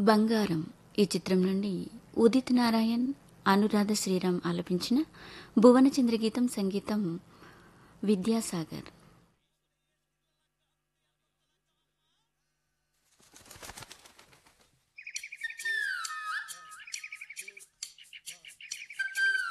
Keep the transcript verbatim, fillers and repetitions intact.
బంగారం ఈ చిత్రం నుండి ఉదిత్ నారాయణ్, అనురాధ శ్రీరామ్ ఆలపించిన భువనచంద్ర గీతం, సంగీతం విద్యాసాగర్.